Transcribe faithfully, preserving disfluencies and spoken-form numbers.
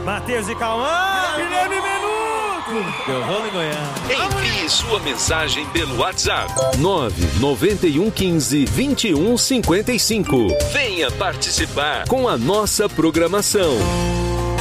Matheus e Cauã, Guilherme Menudo, deu rolo em Goiânia. Envie sua mensagem pelo WhatsApp nove nove um um cinco, vinte e um cinquenta e cinco. Venha participar com a nossa programação.